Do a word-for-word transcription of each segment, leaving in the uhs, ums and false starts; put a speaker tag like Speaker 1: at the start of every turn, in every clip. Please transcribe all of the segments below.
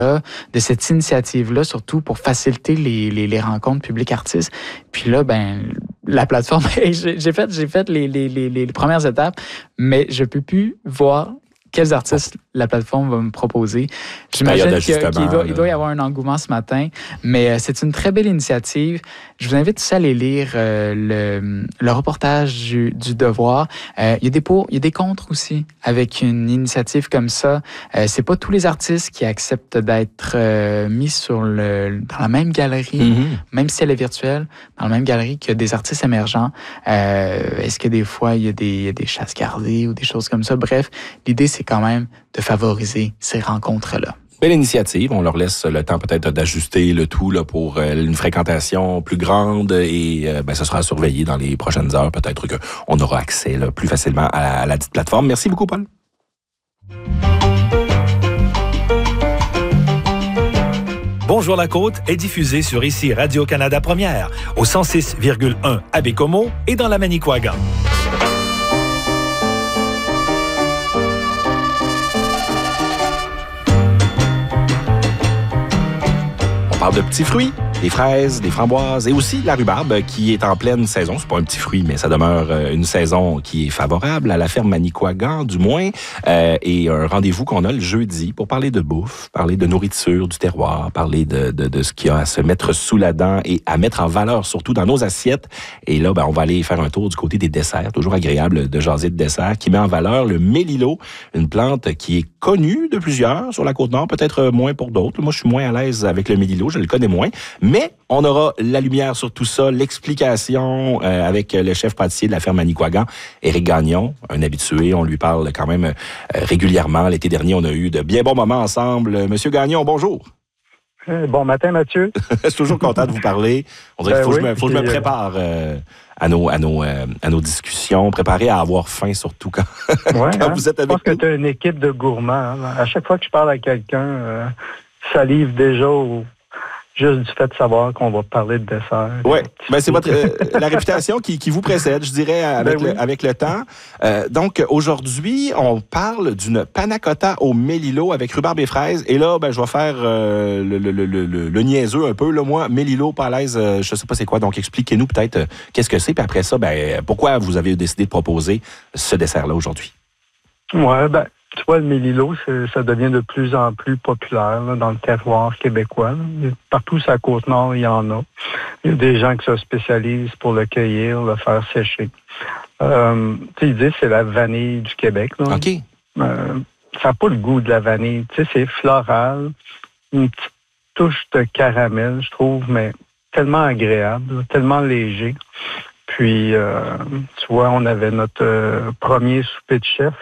Speaker 1: de cette initiative-là, surtout pour faciliter les, les, les rencontres public-artistes. Puis là, ben la plateforme, j'ai fait, j'ai fait les, les, les, les premières étapes, mais je peux plus voir quels artistes la plateforme va me proposer. J'imagine qu'il, qu'il doit, il doit y avoir un engouement ce matin, mais euh, c'est une très belle initiative. Je vous invite tous à aller lire euh, le, le reportage du, du Devoir. Euh, il y a des pour, il y a des contre aussi avec une initiative comme ça. Euh, c'est pas tous les artistes qui acceptent d'être euh, mis sur le, dans la même galerie, mm-hmm. même si elle est virtuelle, dans la même galerie que des artistes émergents. Euh, est-ce que des fois il y a des, il y a des chasses gardées ou des choses comme ça? Bref, l'idée c'est quand même de favoriser ces rencontres-là.
Speaker 2: Belle initiative. On leur laisse le temps peut-être d'ajuster le tout là, pour une fréquentation plus grande et euh, ben, ça sera surveillé dans les prochaines heures. Peut-être qu'on aura accès là, plus facilement à la, à la dite plateforme. Merci beaucoup, Paul.
Speaker 3: Bonjour la Côte est diffusé sur ici Radio-Canada Première au cent six virgule un à Bécomo et dans la Manicouagan.
Speaker 2: On parle de petits fruits, des fraises, des framboises et aussi la rhubarbe qui est en pleine saison. C'est pas un petit fruit, mais ça demeure une saison qui est favorable à la ferme Manicouagan, du moins. Euh, et un rendez-vous qu'on a le jeudi pour parler de bouffe, parler de nourriture, du terroir, parler de, de, de ce qu'il y a à se mettre sous la dent et à mettre en valeur, surtout dans nos assiettes. Et là, ben, on va aller faire un tour du côté des desserts. Toujours agréable de jaser de desserts, qui met en valeur le mélilo, une plante qui est connue de plusieurs sur la Côte-Nord, peut-être moins pour d'autres. Moi, je suis moins à l'aise avec le mélilo, je le connais moins. Mais on aura la lumière sur tout ça, l'explication euh, avec le chef pâtissier de la ferme Manicouagan, Éric Gagnon, un habitué. On lui parle quand même euh, régulièrement. L'été dernier, on a eu de bien bons moments ensemble. Monsieur Gagnon, bonjour.
Speaker 4: Euh, bon matin, Mathieu.
Speaker 2: Je suis toujours content de vous parler. On dirait qu'il faut, ben oui, que, je me, faut que je me prépare euh, à, nos, à, nos, euh, à nos discussions, préparer à avoir faim surtout quand,
Speaker 4: ouais,
Speaker 2: quand
Speaker 4: hein?
Speaker 2: vous êtes avec nous.
Speaker 4: Je pense que tu as une équipe de gourmands. Hein? À chaque fois que je parle à quelqu'un, euh, salive déjà au... juste du fait de savoir qu'on va parler de dessert.
Speaker 2: Oui, ben c'est votre euh, la réputation qui, qui vous précède, je dirais, avec, ben oui. le, avec le temps. Euh, donc, aujourd'hui, on parle d'une panna cotta au mélilo avec rhubarbe et fraises. Et là, ben, je vais faire euh, le, le, le, le, le niaiseux un peu. Là, moi, mélilo, pas à l'aise, euh, je sais pas c'est quoi. Donc, expliquez-nous peut-être euh, qu'est-ce que c'est. Puis après ça, ben, pourquoi vous avez décidé de proposer ce dessert-là aujourd'hui?
Speaker 4: Oui, ben... Tu vois, le mélilo, ça devient de plus en plus populaire là, dans le terroir québécois. Là. Partout sur la Côte-Nord, il y en a. Il y a des gens qui se spécialisent pour le cueillir, le faire sécher. Euh, tu sais, ils disent que c'est la vanille du Québec. Là.
Speaker 2: OK.
Speaker 4: Euh, ça n'a pas le goût de la vanille. Tu sais, c'est floral, une petite touche de caramel, je trouve, mais tellement agréable, là, tellement léger. Puis, euh, tu vois, on avait notre euh, premier souper de chef.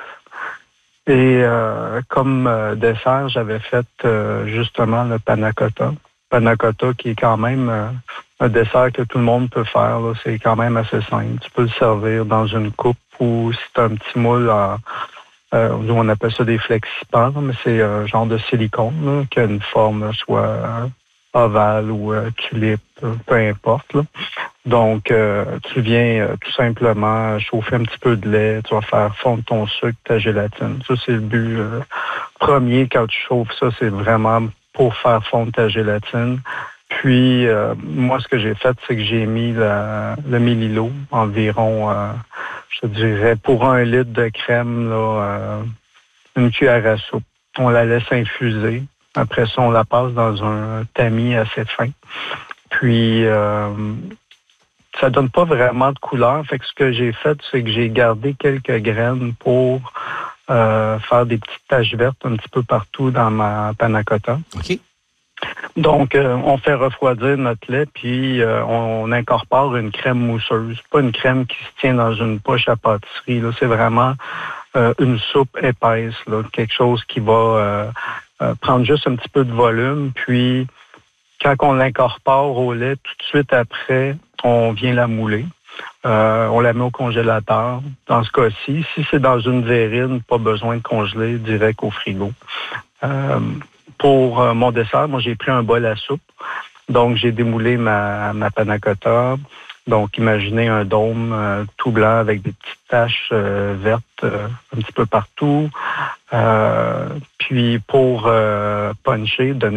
Speaker 4: Et euh, comme euh, dessert, j'avais fait euh, justement le panna cotta. Panna cotta qui est quand même euh, un dessert que tout le monde peut faire. Là. C'est quand même assez simple. Tu peux le servir dans une coupe ou si tu as un petit moule, en, euh, on appelle ça des flexipans, mais c'est un genre de silicone là, qui a une forme soit euh, ovale ou euh, tulipe, peu importe. Là. Donc, euh, tu viens euh, tout simplement chauffer un petit peu de lait, tu vas faire fondre ton sucre, ta gélatine. Ça, c'est le but euh, premier quand tu chauffes ça, c'est vraiment pour faire fondre ta gélatine. Puis, euh, moi, ce que j'ai fait, c'est que j'ai mis la, le mélilo, environ, euh, je te dirais, pour un litre de crème, là, euh, une cuillère à soupe. On la laisse infuser. Après ça, on la passe dans un tamis assez fin. Puis, euh, ça donne pas vraiment de couleur. Fait que ce que j'ai fait, c'est que j'ai gardé quelques graines pour euh, faire des petites taches vertes un petit peu partout dans ma panna cotta.
Speaker 2: OK.
Speaker 4: Donc, euh, on fait refroidir notre lait, puis euh, on incorpore une crème mousseuse. Pas une crème qui se tient dans une poche à pâtisserie. Là. C'est vraiment euh, une soupe épaisse, là. Quelque chose qui va euh, euh, prendre juste un petit peu de volume. Puis, quand on l'incorpore au lait, tout de suite après, on vient la mouler. Euh, on la met au congélateur. Dans ce cas-ci, si c'est dans une verrine, pas besoin de congeler, direct au frigo. Euh, pour euh, mon dessert, moi, j'ai pris un bol à soupe. Donc, j'ai démoulé ma, ma panna cotta. Donc, imaginez un dôme euh, tout blanc avec des petites taches euh, vertes euh, un petit peu partout. Euh, puis, pour euh, puncher, donner